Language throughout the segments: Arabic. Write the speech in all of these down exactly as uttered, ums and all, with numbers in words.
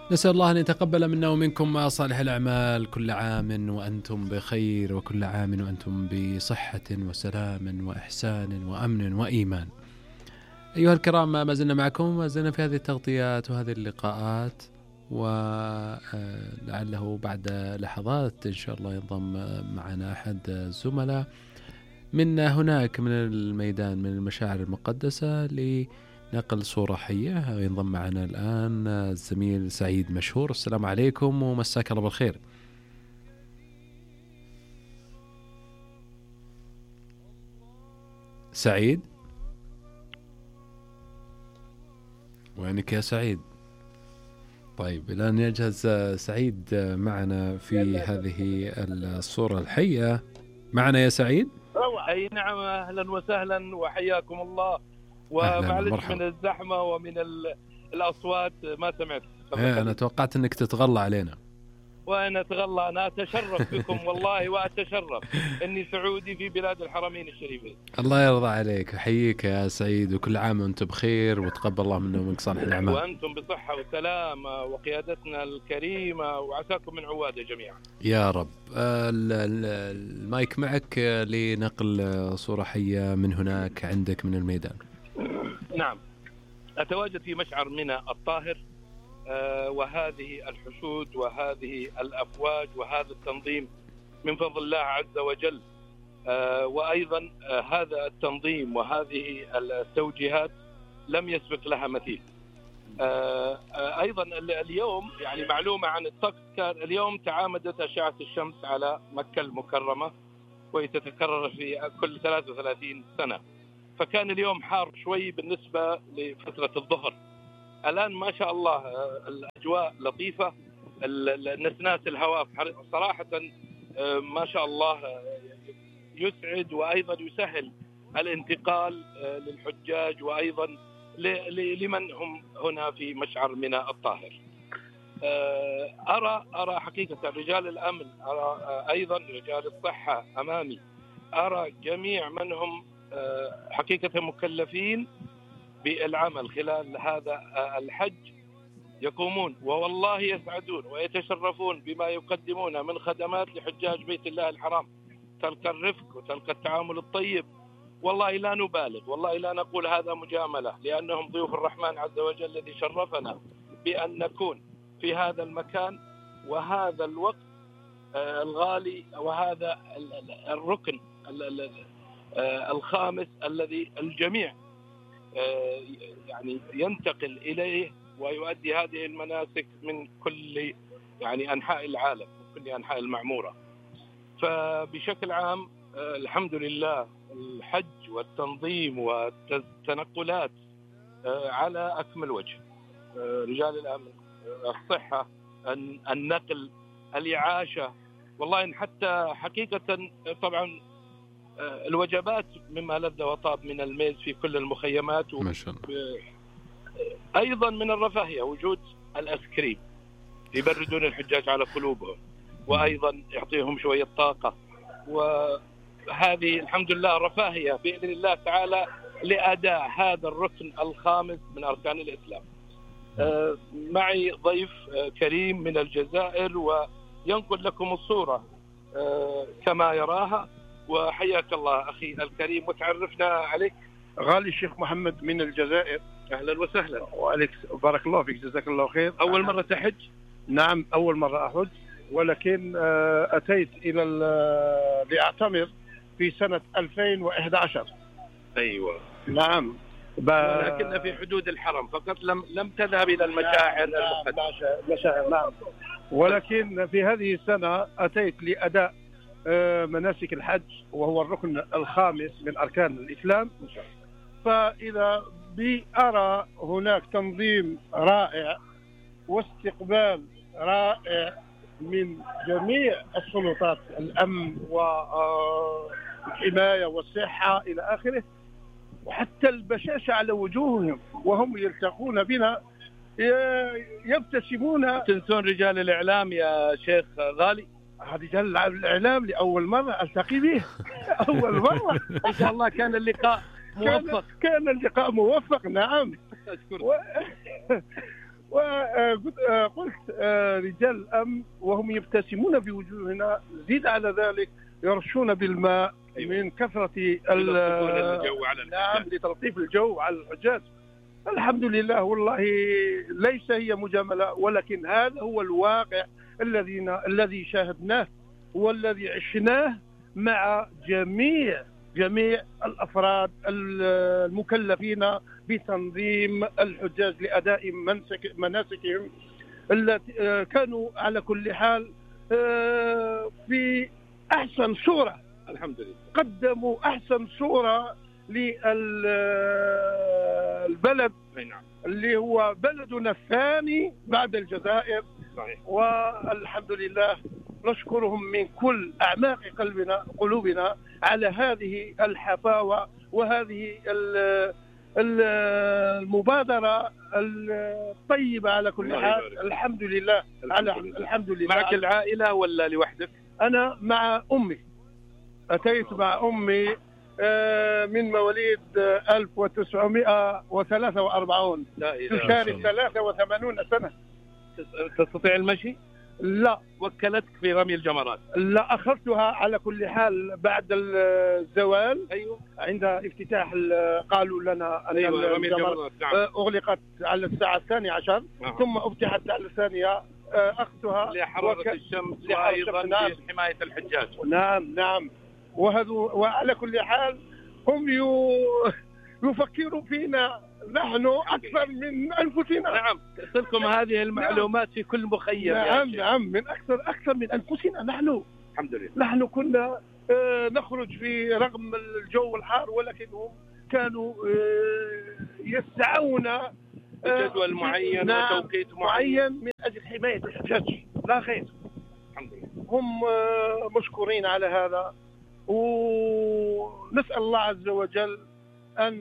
نسأل الله أن يتقبل منا ومنكم صالح الأعمال. كل عام وأنتم بخير، وكل عام وأنتم بصحة وسلام وإحسان وأمن وإيمان. أيها الكرام، ما زلنا معكم، ما زلنا في هذه التغطيات وهذه اللقاءات، ولعله بعد لحظات إن شاء الله ينضم معنا أحد الزملاء من هناك من الميدان، من المشاعر المقدسة، لنقل صورة حية. ينضم معنا الآن الزميل سعيد مشهور. السلام عليكم ومساك الله بالخير. سعيد، وينك يا سعيد؟ طيب، الآن يجهز سعيد معنا في هذه الصورة الحية. معنا يا سعيد؟ أي نعم، أهلا وسهلا وحياكم الله. ومعلش من الزحمة ومن الأصوات ما سمعت. ايه، أنا توقعت أنك تتغلى علينا. وأنا أتغلى، أنا أتشرف بكم والله، وأتشرف أني سعودي في بلاد الحرمين الشريفين. الله يرضى عليك، حييك يا سعيد، وكل عام وأنتم بخير، وتقبل الله منا ومنك صالح الأعمال. وأنتم بصحة وسلامة، وقيادتنا الكريمة، وعساكم من عوادة جميعا يا رب. المايك معك لنقل صورة حية من هناك عندك من الميدان. نعم، أتواجد في مشعر منى الطاهر، آه وهذه الحشود وهذه الأفواج وهذا التنظيم من فضل الله عز وجل، آه وأيضا آه هذا التنظيم وهذه التوجيهات لم يسبق لها مثيل. آه آه أيضا اليوم يعني معلومة عن الطقس، كان اليوم تعامدت أشعة الشمس على مكة المكرمة، وهي تتكرر في كل ثلاثة وثلاثين سنة، فكان اليوم حار شوي بالنسبة لفترة الظهر. الآن ما شاء الله الأجواء لطيفة، النسناس الهواء صراحة ما شاء الله يسعد، وأيضا يسهل الانتقال للحجاج، وأيضا لمن هم هنا في مشعر منى الطاهر. أرى أرى حقيقة رجال الأمن، أرى أيضا رجال الصحة أمامي، أرى جميع من هم حقيقة مكلفين بالعمل خلال هذا الحج، يقومون والله يسعدون ويتشرفون بما يقدمون من خدمات لحجاج بيت الله الحرام. تلقى الرفق وتلقى التعامل الطيب، والله لا نبالغ، والله لا نقول هذا مجاملة، لأنهم ضيوف الرحمن عز وجل الذي شرفنا بأن نكون في هذا المكان وهذا الوقت الغالي، وهذا الركن الخامس الذي الجميع يعني ينتقل إليه ويؤدي هذه المناسك من كل يعني أنحاء العالم، من كل أنحاء المعمورة. فبشكل عام الحمد لله الحج والتنظيم والتنقلات على أكمل وجه. رجال الأمن، الصحة، النقل، الإعاشة، والله حتى حقيقة طبعا الوجبات مما لذ وطاب من الميز في كل المخيمات، ما شاء الله. أيضا من الرفاهية وجود الأسكريم يبردون الحجاج على قلوبهم، وأيضا يعطيهم شوية طاقة، وهذه الحمد لله رفاهية بإذن الله تعالى لأداء هذا الركن الخامس من أركان الإسلام. معي ضيف كريم من الجزائر وينقل لكم الصورة كما يراها، وحياك الله أخي الكريم، وتعرفنا عليك. غالي الشيخ محمد من الجزائر. أهلا وسهلا. وعليك، بارك الله فيك، جزاك الله خير. أول مرة تحج؟ نعم، أول مرة أحج، ولكن أتيت إلى لأعتمر في سنة ألفين وإحدى عشر. أيوة نعم، ب... ولكن في حدود الحرم فقط، لم لم تذهب إلى المشاعر المقدسة. المشاعر نعم، ولكن في هذه السنة أتيت لأداء مناسك الحج، وهو الركن الخامس من أركان الإسلام. فإذا بي أرى هناك تنظيم رائع واستقبال رائع من جميع السلطات، الأمن والحماية والصحة إلى آخره، وحتى البشاشة على وجوههم وهم يلتقون بنا يبتسمون. تنسون رجال الإعلام يا شيخ غالي؟ رجال الإعلام لأول مرة ألتقي به. أول مرة إن شاء الله كان اللقاء موفق. كان, كان اللقاء موفق، نعم. أشكرك. و... وقلت رجال الأمن وهم يبتسمون بوجوهنا، زيد على ذلك يرشون بالماء من كثرة الجو على نعم لتلطيف الجو على الحجاج. الحمد لله. والله ليس هي مجاملة، ولكن هذا هو الواقع الذي الذي شاهدناه والذي عشناه مع جميع جميع الأفراد المكلفين بتنظيم الحجاج لأداء منسك مناسكهم التي كانوا على كل حال في أحسن صورة. الحمد لله قدموا أحسن صورة للبلد اللي هو بلدنا الثاني بعد الجزائر. صحيح. والحمد لله نشكرهم من كل أعماق قلبنا قلوبنا على هذه الحفاوة وهذه المبادرة الطيبة على كل حال. الحمد لله. على الحمد لله. معك العائلة ولا لوحدك؟ أنا مع أمي، أتيت مع أمي من مواليد ألف وتسعمائة وثلاثة وأربعين، تشارك ثلاثة وثمانين سنة. تستطيع المشي؟ لا. وكلتك في رمي الجمرات؟ لا، أخذتها على كل حال بعد الزوال. أيوة. عند افتتاح قالوا لنا أن أيوة. رمي الجمرات نعم. أغلقت على الساعة الثانية عشر. نعم. ثم افتحت على الثانية، أخذتها لحرارة وك... الشمس وأيضا نعم. لحماية الحجاج. نعم نعم. وهذا وعلى كل حال هم يو... يفكروا فينا نحن أكثر من أنفسنا. نعم. لكم هذه المعلومات نعم. في كل مخيم. نعم نعم من أكثر أكثر من أنفسنا نحن. الحمد لله. نحن كنا آه نخرج في رغم الجو الحار، ولكنهم كانوا آه يسعون آه جدول معين نعم وتوقيت معين. معين من أجل حماية الحجاج لا غير. الحمد لله. هم آه مشكورين على هذا، ونسأل الله عز وجل أن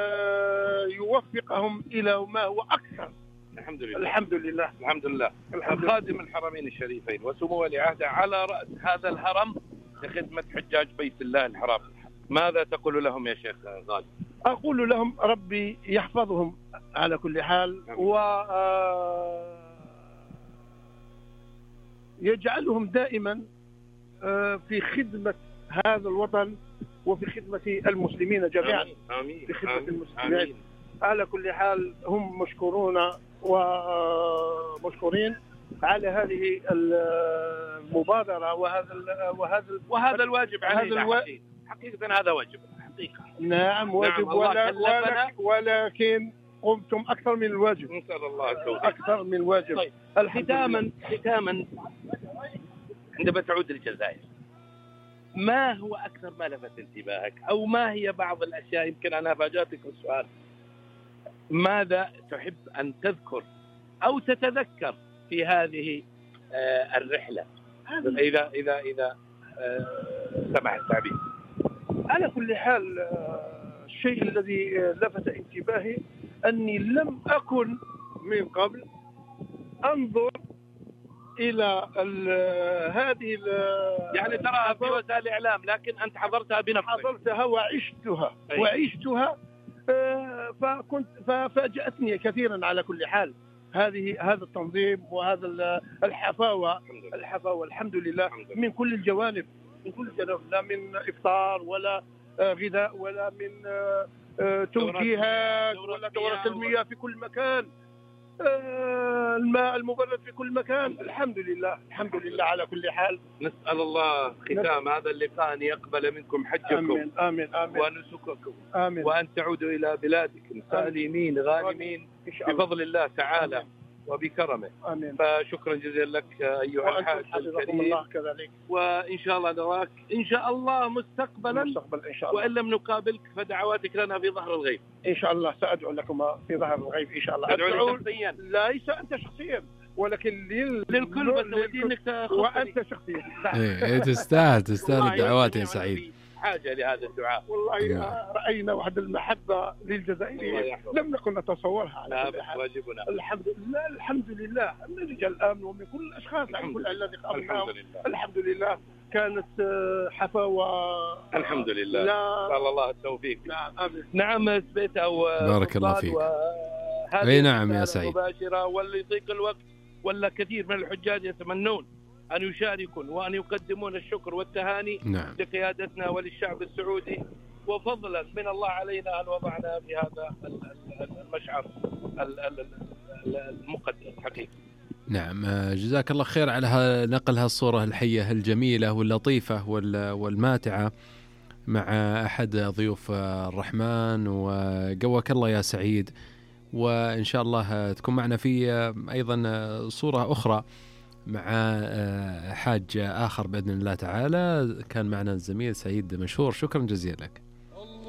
يوفقهم إلى ما هو أكثر. الحمد لله. الحمد لله. الحمد لله. خادم الحرمين الشريفين وسمو ولي عهده على رأس هذا الهرم لخدمة حجاج بيت الله الحرام، ماذا تقول لهم يا شيخ غالي؟ أقول لهم ربي يحفظهم على كل حال و يجعلهم دائما في خدمة هذا الوطن وفي خدمة المسلمين جميعا. آمين. آمين. في خدمة آمين. المسلمين. آمين. على كل حال هم مشكورون ومشكورين على هذه المبادرة وهذا وهذا وهذا الواجب علينا. الوا... حقيقة هذا واجب حقيقة. نعم واجب. نعم. ولا ولا ولكن قمتم أكثر من الواجب. نسأل الله التوفيق. أكثر من الواجب. طيب. ختاما ختاما عندما تعود للجزائر، ما هو أكثر ما لفت انتباهك، أو ما هي بعض الأشياء، يمكن أنا فاجأتك السؤال، ماذا تحب أن تذكر أو تتذكر في هذه آه الرحلة إذا إذا إذا آه سمح التعبير؟ على كل حال الشيء الذي لفت انتباهي أني لم أكن من قبل أنظر إلى ال هذه ال يعني تراها في وسائل الإعلام، لكن أنت حضرتها بنفسك. حضرتها وعشتها. أي. وعشتها فكنت ففاجأتني كثيرا على كل حال هذه هذا التنظيم وهذا الحفاوة. الحفاوة الحمد لله من كل الجوانب، من كل الجوانب، لا من إفطار ولا غذاء ولا من توجيهات ولا دورة المياه في كل مكان، الماء المبرد في كل مكان. الحمد لله. الحمد لله على كل حال. نسأل الله ختام هذا اللقاء أن يقبل منكم حجكم. آمين آمين آمين. ونسككم. آمين. وأن تعودوا إلى بلادكم سالمين غانمين بفضل الله تعالى. آمين. وبكرمه. آمين. فشكرا جزيلا لك أيها الحاج الكريم. الله كذلك. وإن شاء الله نراك إن شاء الله مستقبلا. مستقبل إن شاء الله. وإن لم نقابلك فدعواتك لنا في ظهر الغيب. إن شاء الله سأدعو لكم في ظهر الغيب إن شاء الله. أدعو شخصيا. ليس أنت شخصيا ولكن لل... للكل، بس ودي إنك تاخذ وأنت شخصيا. إيه تستاهل تستاهل الدعوات يا سعيد. حاجة لهذا الدعاء. والله رأينا وحد المحبة للجزائريين لم نكن نتصورها على كل حال. واجبنا. الحمد لله. الحمد لله من رجال الأمن ومن كل الأشخاص كل الذي قابلناهم. الحمد لله كانت حفاوة. الحمد لله. نسأل الله التوفيق. نعم آمين. نعم سبيت أو بارك الله فيك. هذه أي نعم يا سعيد مباشرة، واللي يضيق الوقت ولا كثير من الحجاج يتمنون أن يشاركون وأن يقدمون الشكر والتهاني نعم. لقيادتنا وللشعب السعودي، وفضلا من الله علينا أن وضعنا في هذا المشعر المقدس حقيقة. نعم، جزاك الله خير على نقل هالصورة الحية الجميلة واللطيفة والماتعة مع أحد ضيوف الرحمن، وقواك الله يا سعيد، وإن شاء الله تكون معنا في أيضا صورة أخرى مع حاج آخر بإذن الله تعالى. كان معنا الزميل سعيد مشهور، شكرا جزيلا لك.